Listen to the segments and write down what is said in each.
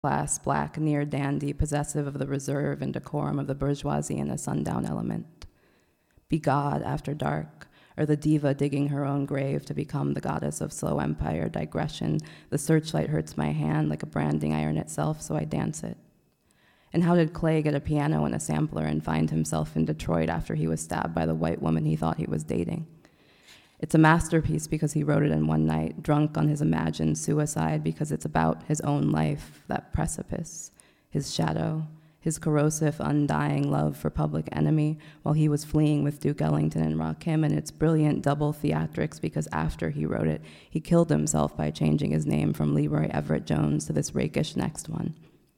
class, black, near dandy, possessive of the reserve and decorum of the bourgeoisie and a sundown element. Be God after dark, or the diva digging her own grave to become the goddess of slow empire digression. The searchlight hurts my hand like a branding iron itself, so I dance it. And how did Clay get a piano and a sampler and find himself in Detroit after he was stabbed by the white woman he thought he was dating? It's a masterpiece because he wrote it in one night, drunk on his imagined suicide, because it's about his own life, that precipice, his shadow, his corrosive, undying love for Public Enemy while he was fleeing with Duke Ellington and Rakim, and its brilliant double theatrics because after he wrote it, he killed himself by changing his name from Leroy Everett Jones to this rakish next one.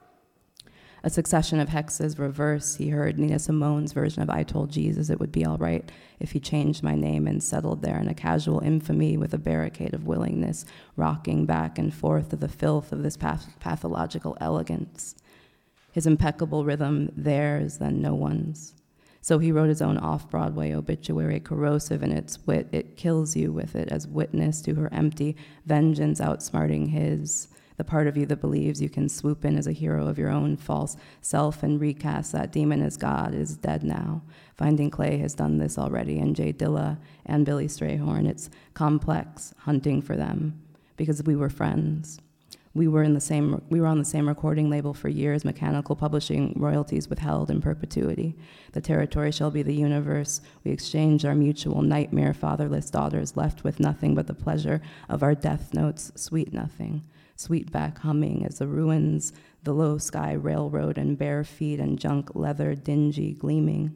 A succession of hexes reverse. He heard Nina Simone's version of I Told Jesus It Would Be All Right if he changed my name and settled there in a casual infamy with a barricade of willingness, rocking back and forth to the filth of this pathological elegance. His impeccable rhythm, theirs, then no one's. So he wrote his own off-Broadway obituary, corrosive in its wit. It kills you with it as witness to her empty vengeance outsmarting his. The part of you that believes you can swoop in as a hero of your own false self and recast that demon as God is dead now. Finding Clay has done this already, and Jay Dilla and Billy Strayhorn. It's complex, hunting for them, because we were friends. We were on the same recording label for years, mechanical publishing, royalties withheld in perpetuity. The territory shall be the universe. We exchanged our mutual nightmare fatherless daughters, left with nothing but the pleasure of our death notes, sweet nothing. Sweetback humming as the ruins, the low sky railroad and bare feet and junk leather dingy gleaming.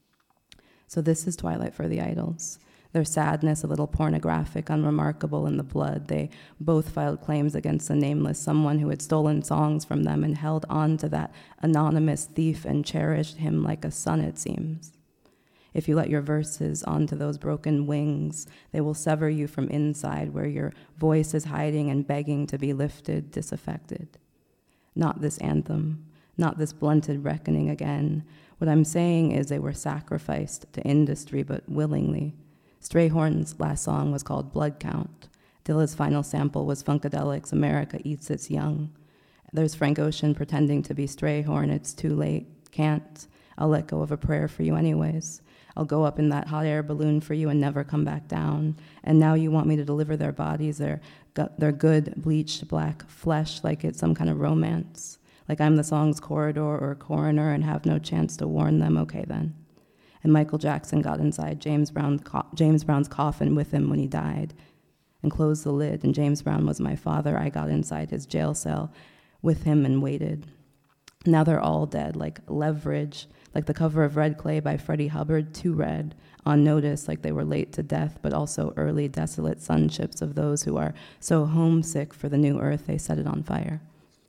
So this is Twilight for the Idols. Their sadness, a little pornographic, unremarkable in the blood. They both filed claims against the nameless someone who had stolen songs from them and held on to that anonymous thief and cherished him like a son, it seems. If you let your verses onto those broken wings, they will sever you from inside where your voice is hiding and begging to be lifted, disaffected. Not this anthem, not this blunted reckoning again. What I'm saying is they were sacrificed to industry, but willingly. Strayhorn's last song was called Blood Count. Dilla's final sample was Funkadelic's America Eats Its Young. There's Frank Ocean pretending to be Strayhorn. It's too late, can't. I'll let go of a prayer for you anyways. I'll go up in that hot air balloon for you and never come back down. And now you want me to deliver their bodies, their good, bleached black flesh like it's some kind of romance. Like I'm the song's corridor or coroner and have no chance to warn them. Okay, then. And Michael Jackson got inside James Brown's coffin with him when he died and closed the lid. And James Brown was my father. I got inside his jail cell with him and waited. Now they're all dead, like Leverage, like the cover of Red Clay by Freddie Hubbard, too red, on notice, like they were late to death, but also early, desolate sunships of those who are so homesick for the new earth they set it on fire.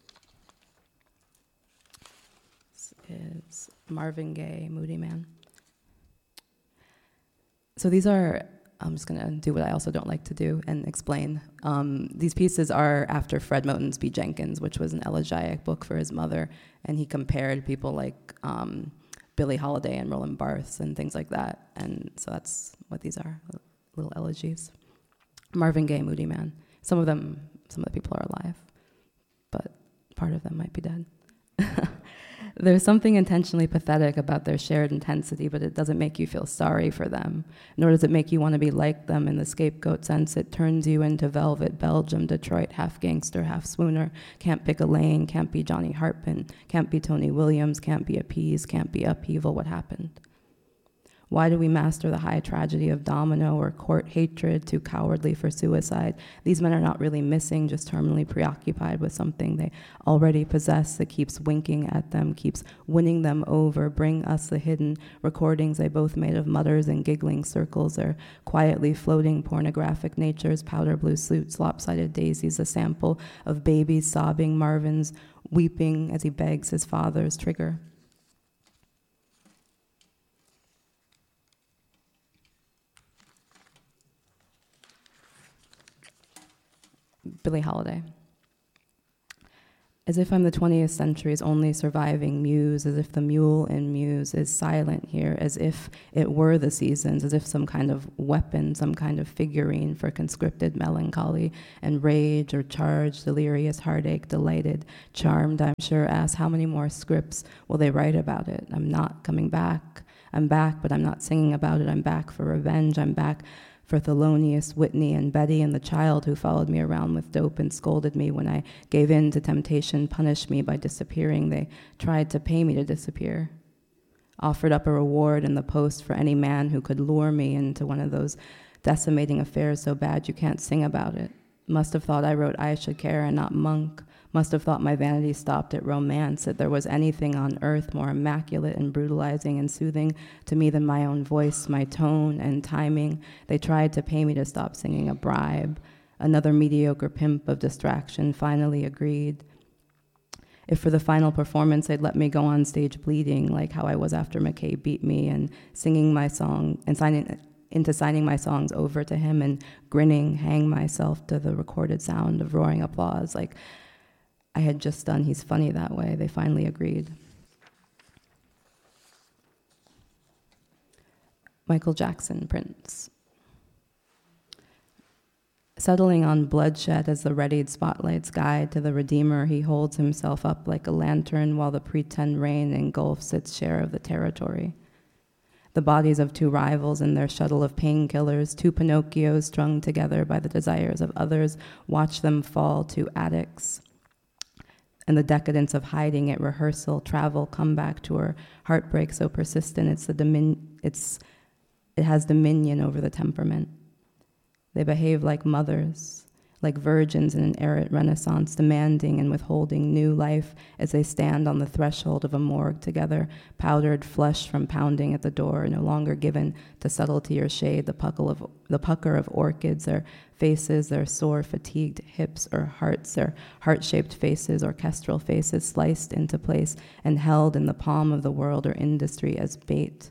This is Marvin Gaye, Moody Man. So these are, I'm just going to do what I also don't like to do and explain. These pieces are after Fred Moten's B. Jenkins, which was an elegiac book for his mother, and he compared people like Billie Holiday and Roland Barthes and things like that. And so that's what these are, little elegies. Marvin Gaye, Moody Man. Some of the people are alive, but part of them might be dead. There's something intentionally pathetic about their shared intensity, but it doesn't make you feel sorry for them, nor does it make you want to be like them in the scapegoat sense. It turns you into Velvet, Belgium, Detroit, half gangster, half swooner, can't pick a lane, can't be Johnny Hartman, can't be Tony Williams, can't be appeased, can't be upheaval. What happened? Why do we master the high tragedy of domino or court hatred, too cowardly for suicide? These men are not really missing, just terminally preoccupied with something they already possess that keeps winking at them, keeps winning them over. Bring us the hidden recordings they both made of mutters and giggling circles, their quietly floating pornographic natures, powder blue suits, lopsided daisies, a sample of babies sobbing, Marvin's weeping as he begs his father's trigger. Billie Holiday. As if I'm the 20th century's only surviving muse, as if the mule in Muse is silent here, as if it were the seasons, as if some kind of weapon, some kind of figurine for conscripted melancholy and rage or charged, delirious heartache, delighted, charmed, I'm sure, ask how many more scripts will they write about it? I'm not coming back. I'm back, but I'm not singing about it. I'm back for revenge. I'm back for Thelonious, Whitney, and Betty, and the child who followed me around with dope and scolded me when I gave in to temptation, punished me by disappearing. They tried to pay me to disappear. Offered up a reward in the post for any man who could lure me into one of those decimating affairs so bad you can't sing about it. Must have thought I wrote I Should Care and not Monk. Must have thought my vanity stopped at romance, that there was anything on earth more immaculate and brutalizing and soothing to me than my own voice, my tone and timing. They tried to pay me to stop singing a bribe. Another mediocre pimp of distraction finally agreed. If for the final performance they'd let me go on stage bleeding, like how I was after McKay beat me, and singing my song and signing my songs over to him and grinning, hang myself to the recorded sound of roaring applause, like I had just done He's Funny That Way. They finally agreed. Michael Jackson, Prince. Settling on bloodshed as the readied spotlight's guide to the Redeemer, he holds himself up like a lantern while the pretend rain engulfs its share of the territory. The bodies of two rivals in their shuttle of painkillers, two Pinocchios strung together by the desires of others, watch them fall to addicts. And the decadence of hiding at rehearsal, travel, comeback tour, heartbreak so persistent it has dominion over the temperament. They behave like mothers, like virgins in an arid renaissance, demanding and withholding new life as they stand on the threshold of a morgue together, powdered flesh from pounding at the door, no longer given to subtlety or shade, the pucker of orchids, their faces, their sore, fatigued hips or hearts, their heart-shaped faces, orchestral faces sliced into place and held in the palm of the world or industry as bait.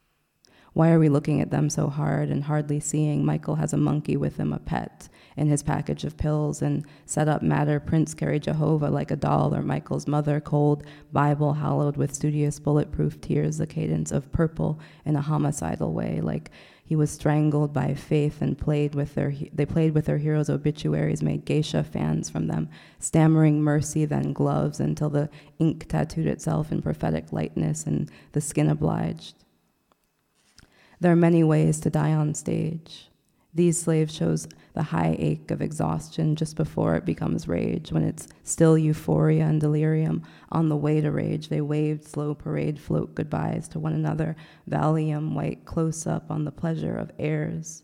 Why are we looking at them so hard and hardly seeing Michael has a monkey with him, a pet, in his package of pills, and set up matter Prince carried Jehovah like a doll, or Michael's mother, cold Bible hallowed with studious bulletproof tears, the cadence of purple in a homicidal way, like he was strangled by faith and they played with their heroes' obituaries, made geisha fans from them, stammering mercy, then gloves, until the ink tattooed itself in prophetic lightness and the skin obliged. There are many ways to die on stage. These slaves shows the high ache of exhaustion just before it becomes rage. When it's still euphoria and delirium, on the way to rage, they waved slow parade float goodbyes to one another, Valium white close up on the pleasure of airs.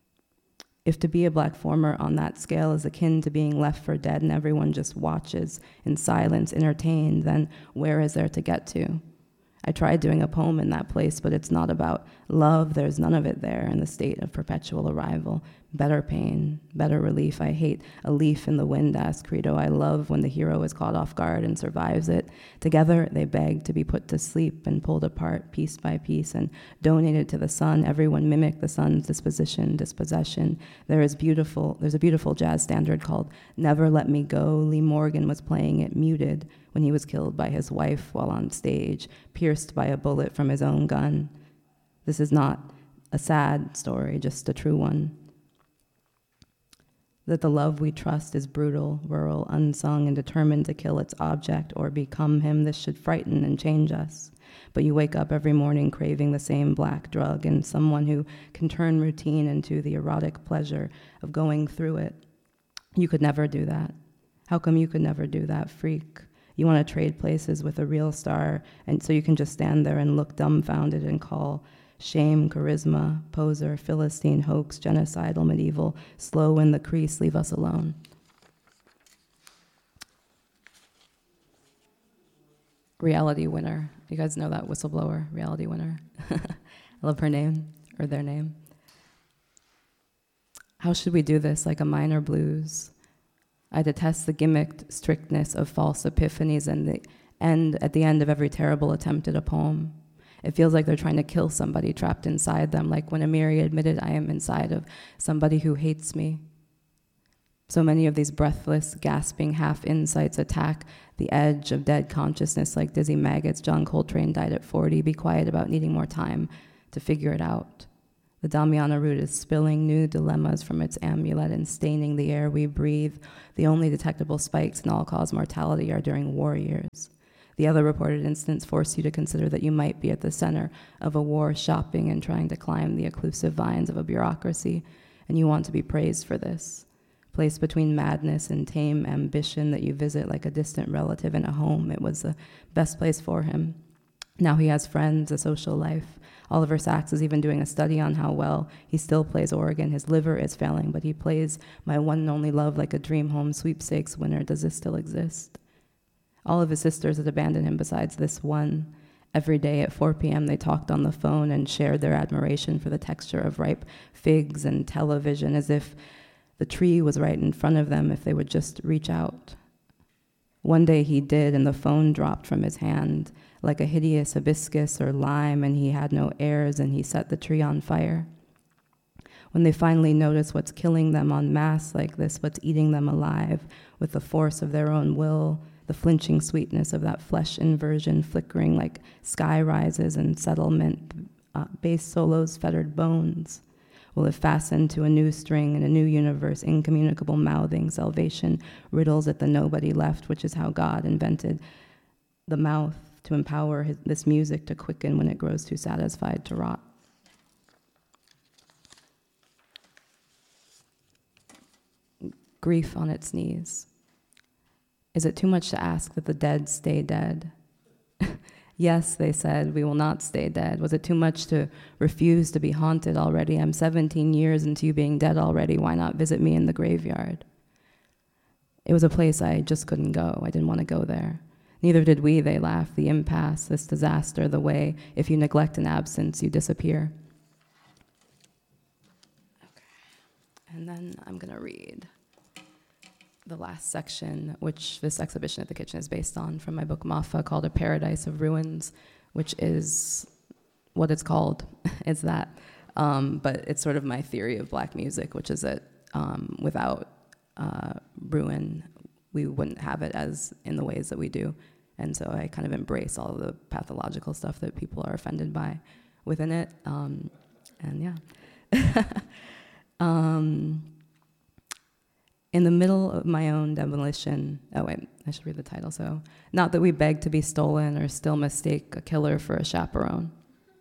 If to be a black former on that scale is akin to being left for dead and everyone just watches in silence, entertained, then where is there to get to? I tried doing a poem in that place, but it's not about love. There's none of it there in the state of perpetual arrival. Better pain, better relief. I hate a leaf in the wind, asked Credo. I love when the hero is caught off guard and survives it. Together, they beg to be put to sleep and pulled apart piece by piece and donated to the sun. Everyone mimicked the sun's dispossession. There's a beautiful jazz standard called Never Let Me Go. Lee Morgan was playing it muted when he was killed by his wife while on stage, pierced by a bullet from his own gun. This is not a sad story, just a true one. That the love we trust is brutal, rural, unsung, and determined to kill its object or become him. This should frighten and change us. But you wake up every morning craving the same black drug, and someone who can turn routine into the erotic pleasure of going through it. You could never do that. How come you could never do that, freak? You want to trade places with a real star, and so you can just stand there and look dumbfounded and call shame, charisma, poser, Philistine, hoax, genocidal, medieval, slow in the crease, leave us alone. Reality winner. You guys know that whistleblower, reality winner? I love her name, or their name. How should we do this, like a minor blues? I detest the gimmicked strictness of false epiphanies at the end of every terrible attempt at a poem. It feels like they're trying to kill somebody trapped inside them, like when Amiri admitted, I am inside of somebody who hates me. So many of these breathless, gasping half-insights attack the edge of dead consciousness like dizzy maggots. John Coltrane died at 40. Be quiet about needing more time to figure it out. The Damiana root is spilling new dilemmas from its amulet and staining the air we breathe. The only detectable spikes in all-cause mortality are during war years. The other reported instance forced you to consider that you might be at the center of a war, shopping and trying to climb the occlusive vines of a bureaucracy, and you want to be praised for this. Placed between madness and tame ambition that you visit like a distant relative in a home, it was the best place for him. Now he has friends, a social life. Oliver Sacks is even doing a study on how well he still plays organ. His liver is failing, but he plays My One and Only Love like a dream home sweepstakes winner. Does this still exist? All of his sisters had abandoned him besides this one. Every day at 4 p.m. they talked on the phone and shared their admiration for the texture of ripe figs and television, as if the tree was right in front of them if they would just reach out. One day he did, and the phone dropped from his hand like a hideous hibiscus or lime, and he had no heirs, and he set the tree on fire. When they finally notice what's killing them en masse like this, what's eating them alive with the force of their own will, the flinching sweetness of that flesh inversion flickering like sky rises and settlement, bass solos, fettered bones, will have fastened to a new string in a new universe, incommunicable mouthing, salvation, riddles at the nobody left, which is how God invented the mouth to empower this music to quicken when it grows too satisfied to rot. Grief on its knees. Is it too much to ask that the dead stay dead? Yes, they said, we will not stay dead. Was it too much to refuse to be haunted already? I'm 17 years into you being dead already. Why not visit me in the graveyard? It was a place I just couldn't go. I didn't want to go there. Neither did we, they laughed. The impasse, this disaster, the way, if you neglect an absence, you disappear. Okay. And then I'm going to read the last section, which this exhibition at the Kitchen is based on, from my book Mafa, called A Paradise of Ruins, which is what it's called. It's that. But it's sort of my theory of Black music, which is that without ruin, we wouldn't have it as in the ways that we do. And so I kind of embrace all of the pathological stuff that people are offended by within it. And yeah. In the middle of my own demolition, oh wait, I should read the title. So, not that we beg to be stolen or still mistake a killer for a chaperone.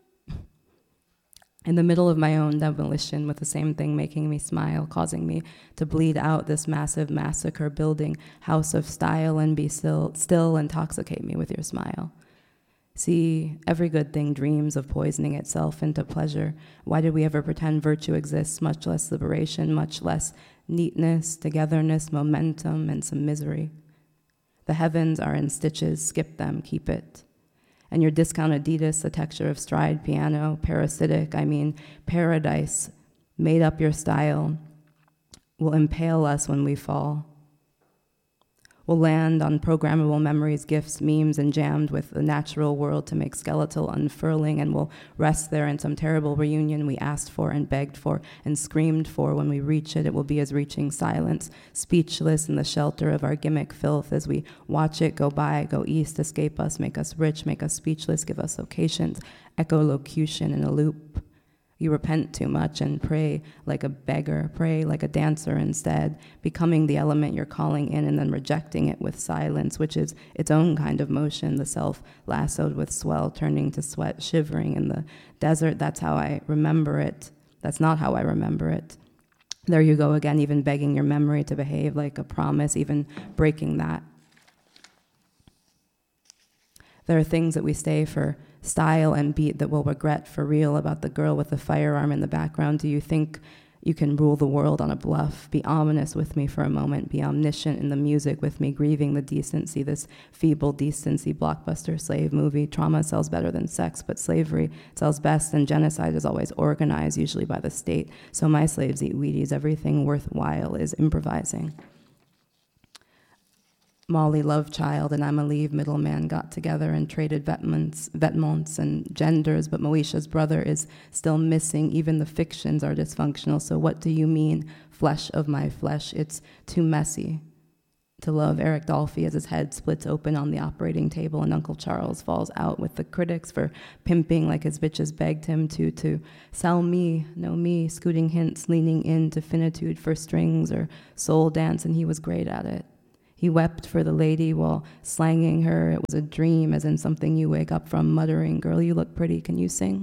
In the middle of my own demolition, with the same thing making me smile, causing me to bleed out this massive massacre building house of style and be still intoxicate me with your smile. See, every good thing dreams of poisoning itself into pleasure. Why did we ever pretend virtue exists, much less liberation, much less neatness, togetherness, momentum, and some misery? The heavens are in stitches, skip them, keep it. And your discount Adidas, the texture of stride piano, parasitic, paradise, made up your style, will impale us when we fall. We'll land on programmable memories, gifts, memes, and jammed with the natural world to make skeletal unfurling, and we'll rest there in some terrible reunion we asked for and begged for and screamed for. When we reach it, it will be as reaching silence, speechless in the shelter of our gimmick filth as we watch it go by, go east, escape us, make us rich, make us speechless, give us locations, echolocution in a loop. You repent too much and pray like a beggar, pray like a dancer instead, becoming the element you're calling in and then rejecting it with silence, which is its own kind of motion, the self lassoed with swell, turning to sweat, shivering in the desert. That's how I remember it. That's not how I remember it. There you go again, even begging your memory to behave like a promise, even breaking that. There are things that we say for style and beat that we'll regret for real. About the girl with the firearm in the background. Do you think you can rule the world on a bluff? Be ominous with me for a moment. Be omniscient in the music with me, grieving the decency, this feeble decency blockbuster slave movie. Trauma sells better than sex, but slavery sells best, and genocide is always organized, usually by the state. So my slaves eat Wheaties. Everything worthwhile is improvising. Molly Lovechild and Amelie Middleman got together and traded vêtements and genders, but Moesha's brother is still missing. Even the fictions are dysfunctional. So what do you mean flesh of my flesh. It's too messy to love Eric Dolphy as his head splits open on the operating table and Uncle Charles falls out with the critics for pimping like his bitches begged him to sell me, know me, scooting hints, leaning into finitude for strings or soul dance, and he was great at it. He wept for the lady while slanging her. It was a dream, as in something you wake up from, muttering, "Girl, you look pretty, can you sing?"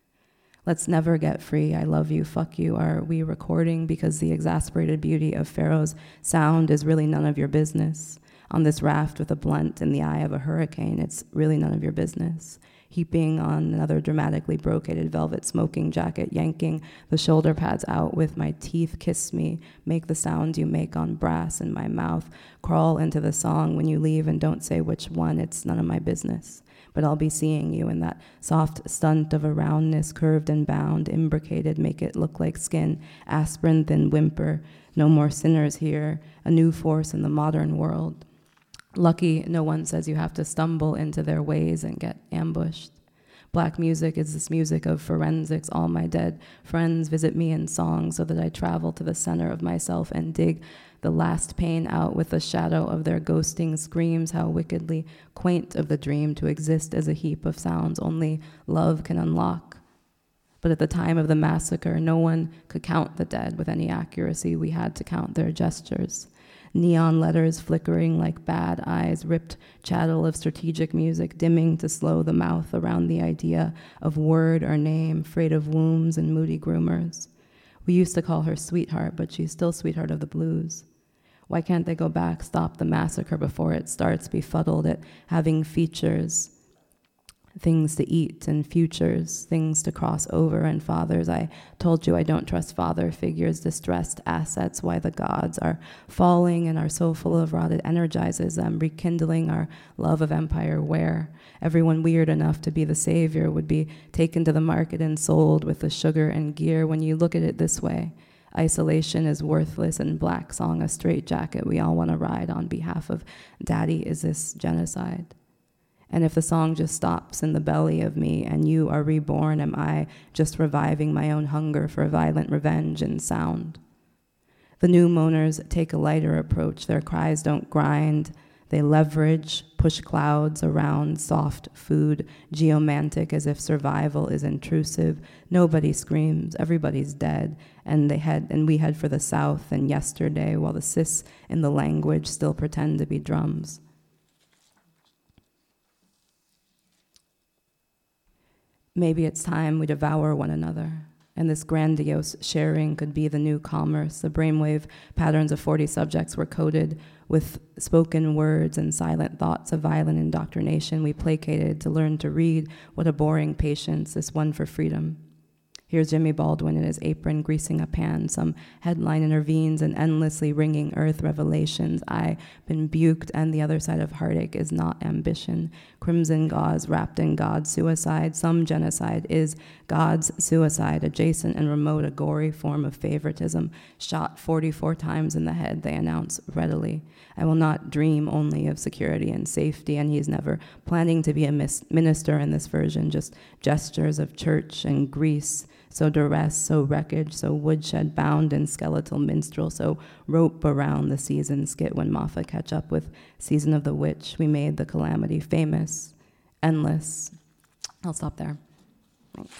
Let's never get free. I love you, fuck you. Are we recording? Because the exasperated beauty of Pharaoh's sound is really none of your business. On this raft with a blunt in the eye of a hurricane, it's really none of your business. Heaping on another dramatically brocaded velvet smoking jacket, yanking the shoulder pads out with my teeth, kiss me, make the sound you make on brass in my mouth, crawl into the song when you leave and don't say which one, it's none of my business. But I'll be seeing you in that soft stunt of a roundness, curved and bound, imbricated, make it look like skin, aspirin, thin whimper, no more sinners here, a new force in the modern world. Lucky no one says you have to stumble into their ways and get ambushed. Black music is this music of forensics. All my dead friends visit me in song so that I travel to the center of myself and dig the last pain out with the shadow of their ghosting screams. How wickedly quaint of the dream to exist as a heap of sounds only love can unlock. But at the time of the massacre, no one could count the dead with any accuracy. We had to count their gestures. Neon letters flickering like bad eyes, ripped chattel of strategic music, dimming to slow the mouth around the idea of word or name, afraid of wombs and moody groomers. We used to call her Sweetheart, but she's still Sweetheart of the Blues. Why can't they go back, stop the massacre before it starts, befuddled at having features, things to eat and futures, things to cross over and fathers? I told you I don't trust father figures, distressed assets, why the gods are falling and are so full of rot it energizes them, rekindling our love of empire where everyone weird enough to be the savior would be taken to the market and sold with the sugar and gear. When you look at it this way, isolation is worthless and Black Song a straitjacket we all want to ride on behalf of Daddy. Is this genocide? And if the song just stops in the belly of me and you are reborn, am I just reviving my own hunger for violent revenge and sound? The new moaners take a lighter approach. Their cries don't grind. They leverage, push clouds around, soft food, geomantic as if survival is intrusive. Nobody screams, everybody's dead, and we head for the south and yesterday, while the cis in the language still pretend to be drums. Maybe it's time we devour one another, and this grandiose sharing could be the new commerce. The brainwave patterns of 40 subjects were coded with spoken words and silent thoughts of violent indoctrination. We placated to learn to read. What a boring patience, this one for freedom. Here's Jimmy Baldwin in his apron greasing a pan. Some headline intervenes in endlessly ringing earth revelations. I've been buked, and the other side of heartache is not ambition. Crimson gauze wrapped in God's suicide. Some genocide is God's suicide, adjacent and remote, a gory form of favoritism. Shot 44 times in the head, they announce readily. I will not dream only of security and safety, and he's never planning to be a minister in this version, just gestures of church and Greece. So duress, so wreckage, so woodshed bound and skeletal minstrel, so rope around the season skit when Moffat catch up with Season of the Witch. We made the calamity famous, endless. I'll stop there.